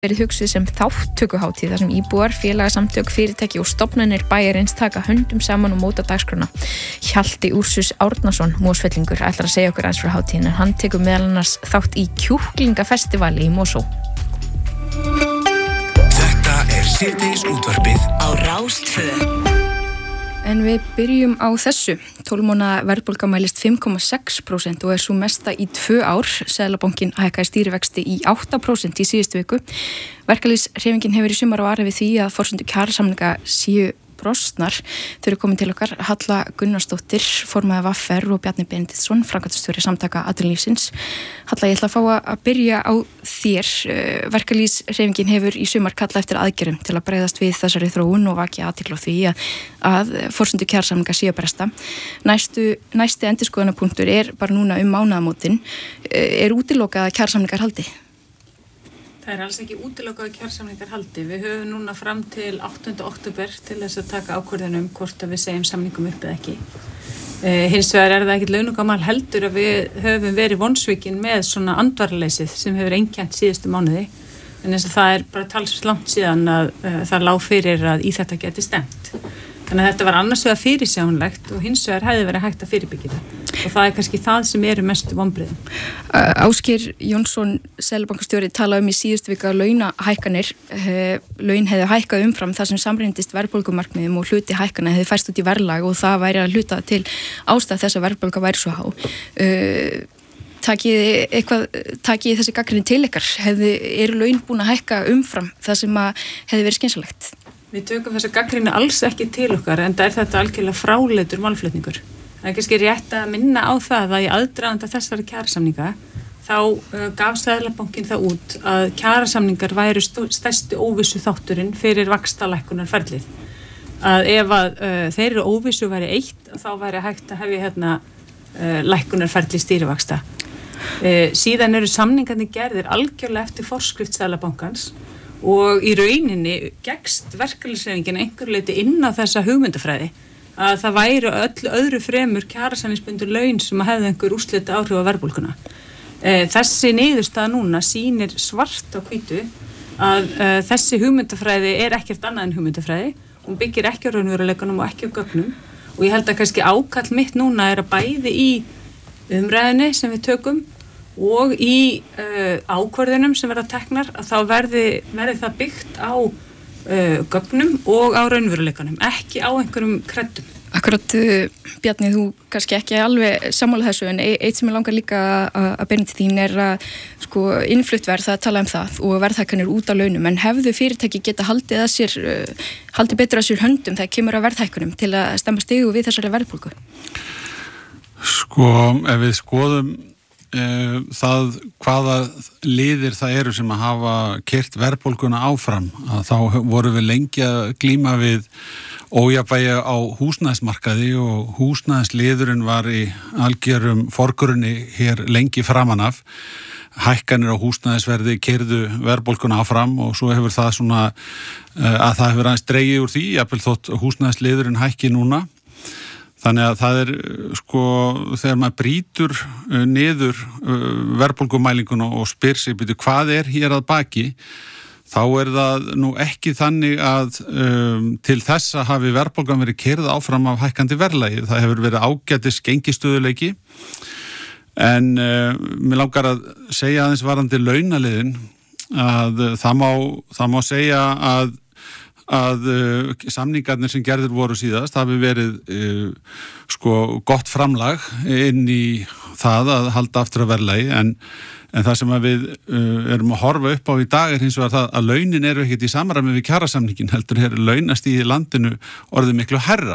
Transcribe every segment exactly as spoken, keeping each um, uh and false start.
verið hugsuð sem þátttökuhátíð þar sem íbúar, félagasamtök, fyrirtæki og stofnanir bæjarins taka höndum saman og móta dagskrána. Hjalti Úrsus Árnason, Mosfellingur, ætlar að segja okkur aðeins frá hátíðin en hann tekur meðal annars þátt í kjúklingafestivali í Mosó. Þetta er síðdegis útvarpið á Rás tvö. En við byrjum á þessu. tólf mánaða verðbólga mælist fimm komma sex prósent og er svo mesta í tvö ár. Seðlabankinn hækkaði stýrivexti í átta prósent í síðustu viku. Verkalýðshreyfingin hefur í sumar varað við því að forsendur kjarasamninga séu brostnar. Þau eru komin til okkar Halla Gunnarsdóttir, formaður V R og Bjarni Benediktsson, framkvæmdastjóri Samtaka atvinnulífsins. Halla, ég ætla að fá að byrja á þér. Verkalýðshreyfingin hefur í sumar kallað eftir aðgerðum til að bregðast við þessari þróun og vakja athygli á því að, að forsendur kjarasamninga séu bresta. Næstu, næsti endurskoðunarpunktur er bara núna um mánaðamótin. Er útilokað að kjarasamningar haldi? Það er alls ekki útilokað að kjarasamningar haldi. Við höfum núna fram til áttunda október til þess að taka ákvörðun um hvort að við segjum samningum upp eða ekki. Eh, hins vegar er það ekkit launugamal heldur að við höfum verið vonsvikin með svona andvaraleysið sem hefur einkennt síðustu mánuði. En þess að það er bara talsvert langt síðan að uh, það lá fyrir að í þetta geti stemt. Þannig að þetta var annars vegar fyrirsjáanlegt og hins vegar hefði verið hægt að fyrirbyggja það. Og það er kannski það sem eru mestu vonbrigðum. Ásgeir Jónsson, seðlabankastjóri, talaði um í síðustu viku að launahækkanir, laun hefði hækkað umfram það sem samrýmdist verðbólgumarkmiðum og hluti hækkana hefði færst út í verðlag og það væri að hluta til ástæð þess að verðbólga væri svo há. Takið eitthvað, takið þessi gagnrýni til ykkar? Hefði, eru laun búin að hækka umfram það sem að hefði verið skynsamlegt? Við tökum þessa gagnrýni alls ekki til okkar en það er þetta algjörlega fráleitur málflutningur. Það er kannski rétt að minna á það að í aðdraganda þessari kjarasamninga þá uh, gaf Seðlabankinn það út að kjarasamningar væru stærsti óvissu þátturinn fyrir vaxtalækkunarferlið. Að ef að uh, þeir eru óvissu væri eitt þá væri hægt að hefja hérna uh, lækkunarferli stýrivaxta. Uh, síðan eru samningarnir gerðir algjörlega eftir forskrift Seðlabankans og í rauninni gekkst verkalýðshreyfingin einhver leyti inn á þessa hugmyndafræði að það væri öll öðru fremur kjarasamningsbundin laun sem að hefði einhver úrslita áhrif á verðbólguna. E, þessi niðurstaða núna sýnir svart á hvítu að e, þessi hugmyndafræði er ekkert annað en hugmyndafræði. Hún byggir ekki á raunveruleikanum og ekki á gögnum og ég held að kannski ákall mitt núna er að bæði í umræðinni sem við tökum og í uh, ákvörðunum sem verða teknar að þá verði, verði það byggt á uh, gögnum og á raunveruleikanum, ekki á einhverjum kreddum. Akkurat, Bjarni, þú kannski ekki alveg sammála þessu en eitt sem ég langar líka að byrja til þín er að sko innflutt verð, það tala um það og verðhækkanir út á launum en hefðu fyrirtæki geta haldið að sér, uh, haldið betur að sér höndum þegar kemur að verðhækkunum til að stemma stigu við þessari verðbólgu? Sko, ef við skoðum það hvaða liðir það eru sem að hafa keyrt verðbólguna áfram að þá voru við lengi að glíma við ójafnvægi á húsnæðismarkaði og húsnæðisliðurinn var í algjörum forgrunni hér lengi framan af. Hækkanir á húsnæðisverði keyrðu verðbólguna áfram og svo hefur það svona að það hefur aðeins dregið úr því jafnvel þótt húsnæðisliðurinn hækki núna. Þannig að það er, sko, þegar maður brýtur niður verðbólgumælinguna og spyr sig, byrju, hvað er hér að baki, þá er það nú ekki þannig að um, til þessa hafi verðbólgan verið keyrð áfram af hækkandi verðlagi. Það hefur verið ágætis gengistöðuleiki, en uh, mér langar að segja aðeins varðandi launaliðin að það má, það má segja að að uh, samningarnir sem gerðir voru síðast hafi verið uh, sko gott framlag inn í það að halda aftur að verðlagi en, en það sem að við uh, erum að horfa upp á í dag er hins vegar það að launin eru ekkert í samræmi við kjarasamningin heldur er launastigið í landinu orðið miklu hærra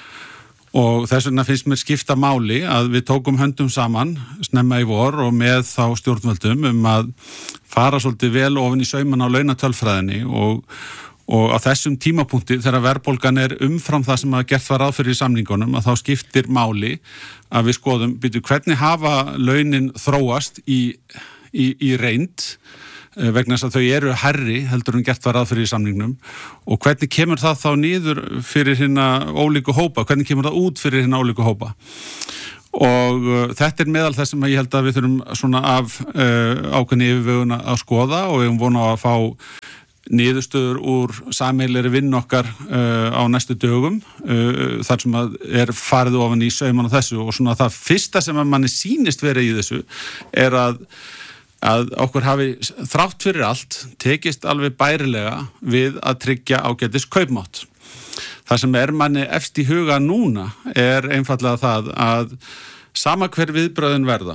og þess vegna finnst mér skipta máli að við tókum höndum saman snemma í vor og með þá stjórnvöldum um að fara svolítið vel ofan í sauman á launatölfræðinni og Og á þessum tímapunkti þegar verðbólgan er umfram það sem að gert var ráð fyrir í samningunum að þá skiptir máli að við skoðum byrju, hvernig hafa launin þróast í, í, í reynd vegna þess að þau eru hærri heldur en gert var ráð fyrir í samningnum og hvernig kemur það þá niður fyrir hérna ólíku hópa, hvernig kemur það út fyrir hérna ólíku hópa. og uh, þetta er meðal þess sem ég held að við þurfum svona af uh, ákveðni yfirveguna að skoða og við höfum vonað að fá niðurstöður úr sameiginlegri vinn okkar uh, á næstu dögum uh, þar sem að er farið ofan í sauman á þessu og svona það fyrsta sem að manni sýnist verið í þessu er að að okkur hafi þrátt fyrir allt tekist alveg bærilega við að tryggja ágætis kaupmátt. Það sem er manni efst í huga núna er einfallega það að sama hver viðbröðin verða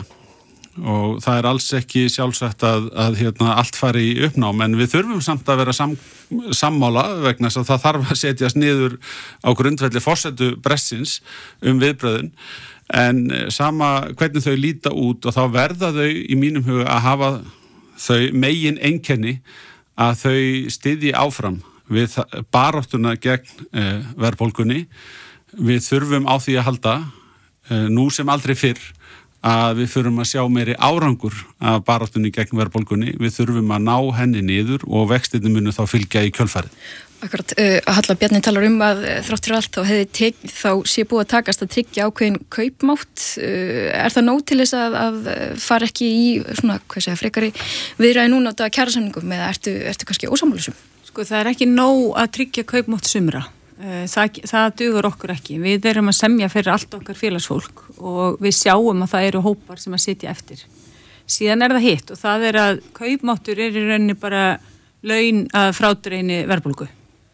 og það er alls ekki sjálfsagt að, að hérna, allt fari í uppnám en við þurfum samt að vera sam, sammála vegna þess að það þarf að setjast niður á grundvelli forsendu bressins um viðbröðin en sama hvernig þau líta út og þá verða þau í mínum huga að hafa þau megin einkenni að þau styðji áfram við baráttuna gegn eh, verðbólgunni. Við þurfum á því að halda eh, nú sem aldrei fyrr að við þurfum að sjá meiri árangur af baráttunni gegn verðbólgunni. Við þurfum að ná henni niður og vextirnir munu þá fylgja í kjölfarið. Akkurat, uh, Halla Bjarni talar um að þrátt fyrir allt þá hefði tek, þá sé búið að takast að tryggja ákveðin kaupmátt. Uh, er það nóg til þess að, að fara ekki í svona, hvað segja, frekari viðræði núna á þetta kjarasamningum eða ertu, ertu kannski ósammálusum? Sko það er ekki nóg að tryggja kaupmátt sumra. Það, það dugur okkur ekki. Við erum að semja fyrir allt okkar félagsfólk og við sjáum að það eru hópar sem að sitja eftir. Síðan er það hitt og það er að kaupmáttur er í rauninni bara laun að frádreini verðbólgu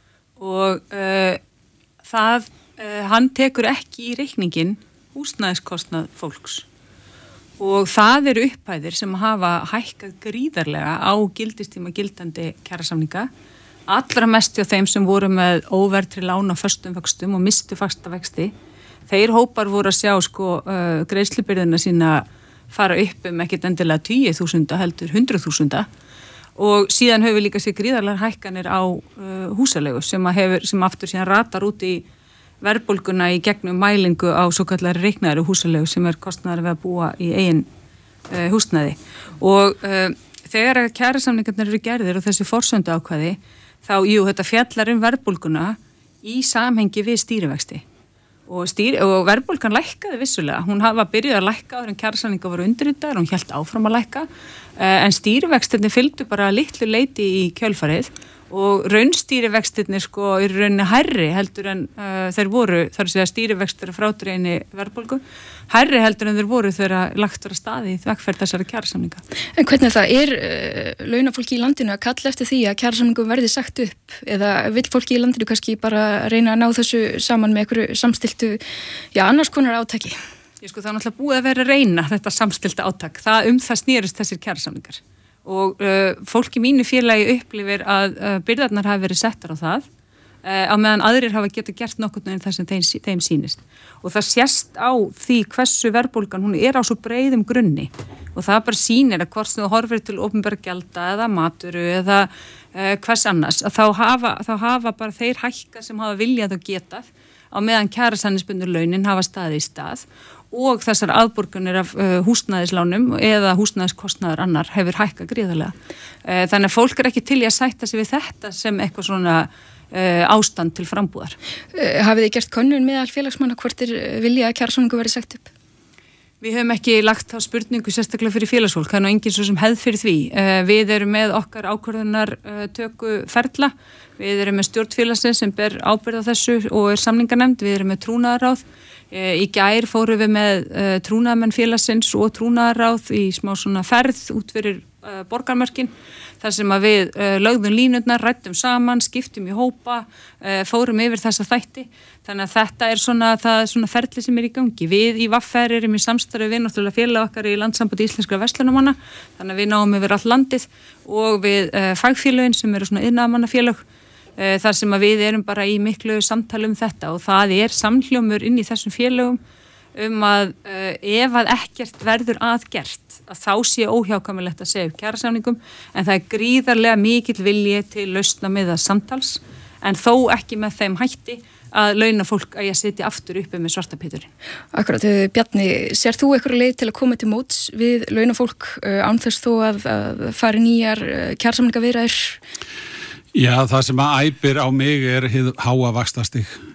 og uh, það, uh, hann tekur ekki í reikningin húsnæðiskostnað fólks og það eru upphæðir sem hafa hækkað gríðarlega á gildistíma gildandi kjarasamninga. Allra mest hjá þeim sem voru með óverðtri lán á föstum vöxtum og mistu fasta vexti. Þeir hópar voru að sjá sko uh, greiðslubyrðina sína fara upp um ekkert endilega tíu þúsunda heldur hundruð þúsunda og síðan höfum við líka sér gríðarlegar hækkanir á uh, húsalegu sem, hefur, sem aftur síðan ratar út í verðbólguna í gegnum mælingu á svo kallari reiknaðari húsalegu sem er kostnaðar við að búa í eigin uh, húsnæði og uh, þegar kjarasamningarnir eru gerðir og þessi forsöndu ákvæði þá, jú, þetta fjallar um verðbólguna í samhengi við stýrivexti og, stýri, og verðbólgan lækkaði vissulega, hún hafa byrjuð að lækka áður en kjarasamningar voru undirritaðar, hún hélt áfram að lækka en stýrivextirnir fylgdu bara litlu leiti í kjölfarið og raunstýrivextirnir sko eru rauninni hærri heldur en uh, þeir voru, þar að segja stýrivextir frádreini verðbólgu, hærri heldur en þeir voru þegar lagt var að staði í vegferð þessara kjarasamninga. En hvernig það er uh, launafólki í landinu að kalla eftir því að kjarasamningum verði sagt upp eða vill fólki í landinu kannski bara reyna að ná þessu saman með einhverju samstiltu, já annars konar átaki? Ég sko það er náttúrulega búið að vera að reyna þetta samstilta átak, það um það snýrist þessir kjarasamningar. Og uh, fólk í mínu félagi upplifir að uh, byrðarnar hafi verið settar á það uh, á meðan aðrir hafa getað gert nokkurn veginn það sem þeim, þeim sýnist og það sést á því hversu verðbólgan hún er á svo breiðum grunni og það bara sýnir að hvort þú horfir til opinbera gjalda eða maturu eða uh, hvers annars að þá hafa, þá hafa bara þeir hækka sem hafa viljað og getað á meðan kjarasamningsbundnu launin hafa staðið í stað og þessar aðborganir af uh, húsnæðislánum eða húsnæðiskostnaður annar hefur hækkað gríðarlega. Uh, þannig að fólk er ekki til í að sætta sig við þetta sem eitthvað svona uh, ástand til frambúðar. Uh, hafið þið gert könnun meðal félagsmanna hvort er vilja að kjarasamningu verið sagt upp? Við höfum ekki lagt á spurningu sérstaklega fyrir félagsfólk, það er nú engin svo sem hefð fyrir því. Uh, við erum með okkar ákvörðunar uh, töku ferla, við erum með stjórnfélagsins sem ber ábyrgð á þessu og er samninganefnd, við erum með trúnaðarráð. Í gær fórum við með uh, trúnaðarmenn félagsins og trúnaðarráð í smá svona ferð út fyrir uh, borgarmörkin þar sem að við uh, lögðum línurnar, rættum saman, skiptum í hópa, uh, fórum yfir þessa þætti. Þannig að þetta er svona, það er svona ferli sem er í gangi. Við í V R erum í samstarfi við náttúrulega félag okkar í Landssambandi íslenskra verslunamanna, þannig að við náum yfir allt landið og við uh, fagfélögin sem eru svona iðnaðarmannafélög. Þar sem að við erum bara í miklu samtali um þetta og það er samhljómur inn í þessum félögum um að uh, ef að ekkert verður aðgert að þá sé óhjákvæmilegt að segja upp kjarasamningum en það er gríðarlega mikill vilji til lausna með það samtals en þó ekki með þeim hætti að launafólk að ég sitja aftur uppi með svartapíturinn. Akkurat, Bjarni, sér þú eitthvað leið til að koma til móts við launafólk uh, án þess þó að, að fara nýjar uh, kjarasamningaviðræður? Já, það sem að æpir á mig er hið háa vaxtastig.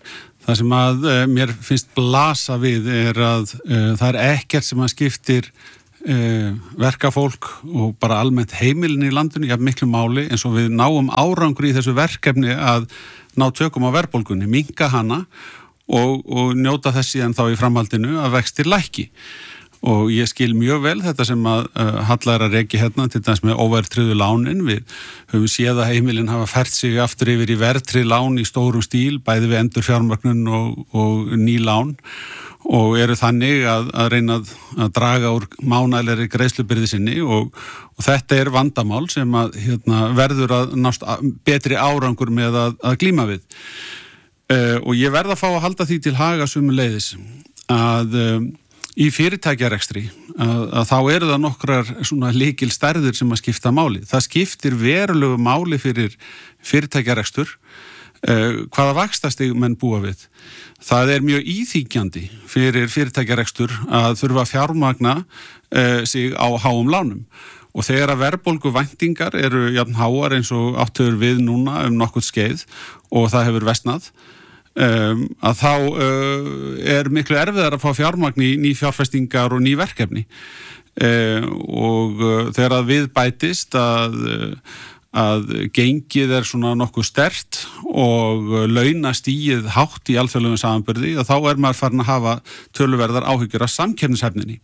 Það sem að uh, mér finnst blasa við er að uh, það er ekkert sem að skiptir uh, verkafólk og bara almennt heimilin í landinu jafn miklu máli eins og við náum árangur í þessu verkefni að ná tökum á verðbólgunni, minnka hana og, og njóta þess síðan þá í framhaldinu að vextir lækki. Og ég skil mjög vel þetta sem að uh, Halla er að rekja hérna til dæmis með óverðtryggðu lánin. Við höfum séð að heimilin hafa fært sig aftur yfir í verðtryggð lán í stórum stíl, bæði við endur fjármögnun og, og ný lán og eru þannig að, að reyna að, að draga úr mánaðlegri greiðslubyrði sinni og, og þetta er vandamál sem að hérna, verður að nást betri árangur með að, að glíma við. Uh, og ég verð að fá að halda því til haga sömuleiðis að um, í fyrirtækjarekstri að, að þá eru það nokkrar svona lykil stærðir sem að skipta máli. Það skiptir verulegu máli fyrir fyrirtækjarekstur uh, hvaða vaxtastig menn búa við. Það er mjög íþýkjandi fyrir fyrirtækjarekstur að þurfa að fjármagna uh, sig á háum lánum. Og þegar að verðbólgu væntingar eru jafn háar eins og áttur við núna um nokkurt skeið og það hefur versnað, Um, að þá uh, er miklu erfiðar að fá fjármagn í ný fjárfestingar og ný verkefni uh, og uh, þegar að við bætist að, uh, að gengið er svona nokkuð sterkt og uh, launastigið hátt í alþjóðlegum samanburði og þá er maður farin að hafa töluverðar áhyggjur af samkeppnishæfninni.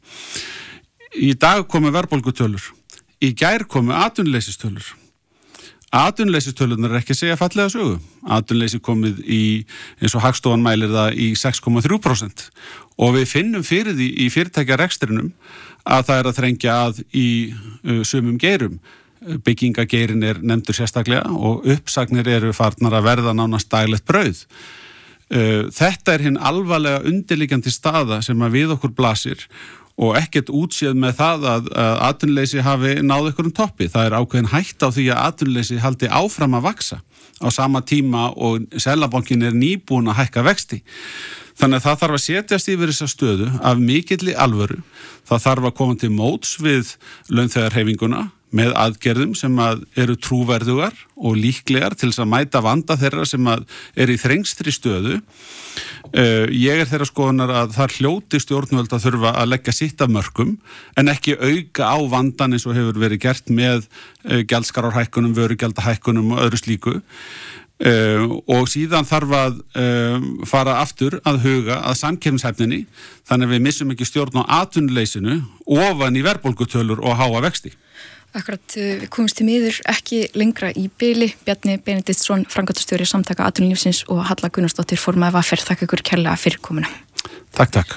Í dag komu verðbólgutölur, í gær komu atvinnuleysistölur. Atvinnuleysistölunar er ekki að segja fallega sögu. Atvinnuleysi komið í, eins og Hagstofan mælir það, í sex komma þrjú prósent og við finnum fyrir því í fyrirtækjarekstrinum að það er að þrengja að í uh, sumum geirum. Byggingageirin er nefndur sérstaklega og uppsagnir eru farnar að verða nánast daglegt brauð. Uh, þetta er hinn alvarlega undirliggjandi staða sem að við okkur blasir og ekkert útséð með það að, að atvinnuleysi hafi náð ykkur um toppi. Það er ákveðin hætt á því að atvinnuleysi haldi áfram að vaksa á sama tíma og Seðlabankinn er nýbúin að hækka vexti. Þannig að það þarf að setjast yfir þessa stöðu af mikilli alvöru. Það þarf að koma til móts við launþegarhreyfinguna með aðgerðum sem að eru trúverðugar og líklegar til þess að mæta vanda þeirra sem að er í þrengstri stöðu. Uh, ég er þeirra skoðunar að það hljóti stjórnvöld að þurfa að leggja sitt af mörkum en ekki auka á vandan eins og hefur verið gert með uh, gjaldskrárhækkunum, vörugjaldahækkunum og öðru slíku. Uh, og síðan þarf að uh, fara aftur að huga að samkeppnishæfninni þannig að við missum ekki stjórn á atvinnuleysinu ofan í verðbólgutölur og háa vexti. Akkurat, við komumst til miður ekki lengra í bili. Bjarni Benediktsson, framkvæmdastjóri Samtaka atvinnulífsins og Halla Gunnarsdóttir, formaður V R. Þakka ykkur kærlega fyrir komuna. Takk, takk.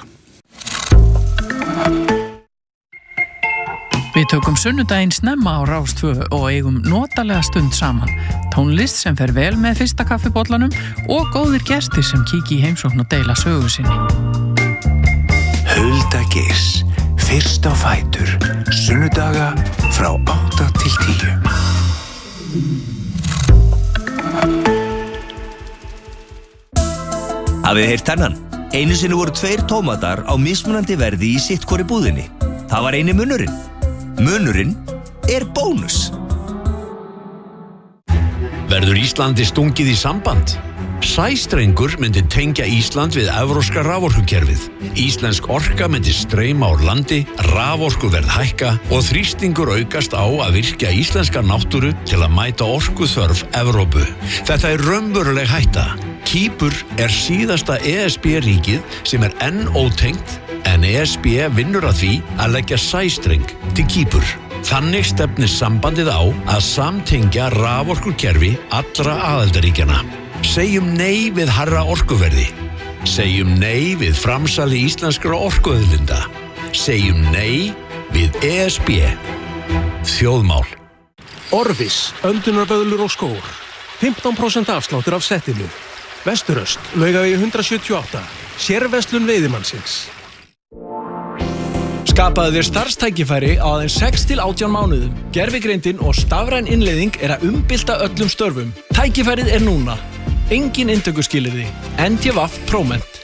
Við tökum sunnudaginn snemma á Rás tvö og eigum notalega stund saman. Tónlist sem fer vel með fyrsta kaffibollanum og góðir gestir sem kíki í heimsókn og deila sögu sinni. Hulda Geirs, fyrst á fætur, sunnudaga frá átta til tíu. Hafið heyrt þennan? Einu sinni voru tveir tómatar á mismunandi verði í sitt hvori búðinni. Það var eini munurinn. Munurinn er bónus. Verður Íslandi stungið í samband? Sæstrengur myndi tengja Ísland við evrópska raforkukerfið. Íslensk orka myndi streyma úr landi, raforkuverð hækka og þrýstingur aukast á að virkja íslenska náttúru til að mæta orkuþörf Evrópu. Þetta er raunveruleg hætta. Kýpur er síðasta E S B-ríkið sem er enn ótengt en E S B vinnur að því að leggja sæstreng til Kýpur. Þannig stefnir sambandið á að samtengja raforkukerfi allra aðildarríkjanna. Segjum nei við hærra orkuverði. Segjum nei við framsali íslenskra orkuauðlinda. Segjum nei við E S B. Þjóðmál. Orvis, öndunarböðlur og skór. fimmtán prósent afsláttur af settinu. Vesturöst, Laugavegi hundrað sjötíu og átta. Sérverslun veiðimannsins. Skapaðu þér starfstækifæri á aðeins sex til átján mánuðum. Gervigreindin og stafræn innleiðing er að umbylta öllum störfum. Tækifærið er núna. Engin inntökuskilyrði. N T V Próment.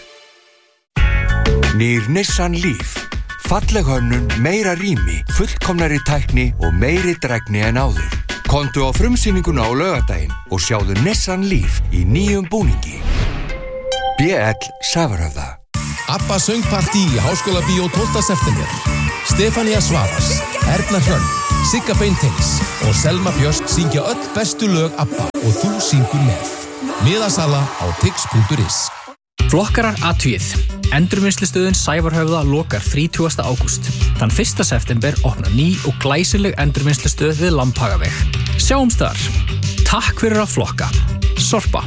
Nýr Nissan Leaf. Falleg hönnun, meira rými, fullkomnari tækni og meiri drægni en áður. Komdu á frumsýninguna á laugardaginn og sjáðu Nissan Leaf í nýjum búningi. B L Safröða. Abba söngpartí í Háskóla Bíó tólfta september. Stefania Svavars, Erna Hrönn, Sigga Beinteins og Selma Björk syngja öll bestu lög Abba og þú syngur með. Miðasala á tix punktur is. Flokkarar athugið. Endurvinnslustöðin Sævarhöfða lokar þrítugasta ágúst. Þann fyrsta september opnar ný og glæsileg endurvinnslustöð við Lambhagaveg. Sjáumst þar. Takk fyrir að flokka. Sorpa.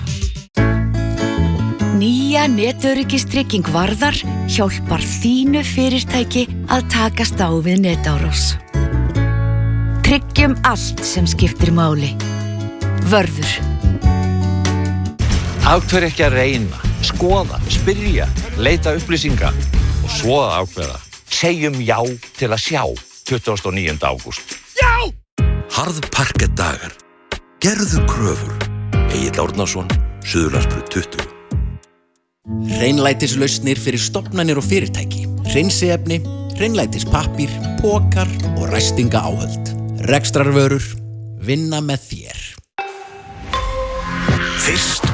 Nýja netöryggistrygging Varðar hjálpar þínu fyrirtæki að takast á við netárás. Tryggjum allt sem skiptir máli. Vörður. Af hverju ekki að reyna, skoða, spyrja, leita upplýsinga og svo að ákveða. Segjum já til að sjá tuttugasta og níunda ágúst. Já! Harðparkettdagar. Gerðu kröfur. Egill Árnason, Suðurlandsbraut tuttugu. Hreinlætislausnir fyrir stofnanir og fyrirtæki. Hreinsiefni, hreinlætispappír, pokar og ræstingaáhöld. Rekstrarvörur, vinna með þér. Fyrst